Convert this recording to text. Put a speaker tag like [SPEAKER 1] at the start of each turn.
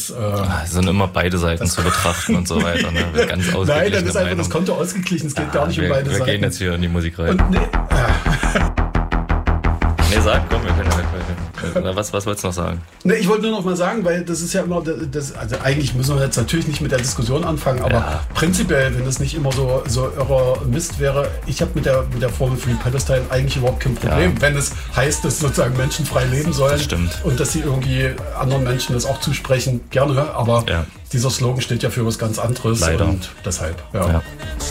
[SPEAKER 1] das...
[SPEAKER 2] Es sind immer beide Seiten zu betrachten und so weiter. Ne? Ganz
[SPEAKER 1] Nein, dann ist einfach das Konto ausgeglichen. Es geht gar nicht um beide Seiten.
[SPEAKER 2] Wir gehen jetzt hier in die Musik rein. Nee, sag, komm, wir können ja was wolltest du noch sagen?
[SPEAKER 1] Nee, ich wollte nur noch mal sagen, weil das ist ja immer, also eigentlich müssen wir jetzt natürlich nicht mit der Diskussion anfangen, aber prinzipiell, wenn das nicht immer so irrer Mist wäre, ich habe mit der Formel Free Palestine eigentlich überhaupt kein Problem, wenn es heißt, dass sozusagen Menschen frei leben sollen.
[SPEAKER 2] Das stimmt.
[SPEAKER 1] Und dass sie irgendwie anderen Menschen das auch zusprechen, gerne, aber dieser Slogan steht ja für was ganz anderes.
[SPEAKER 2] Leider.
[SPEAKER 1] Und deshalb, ja.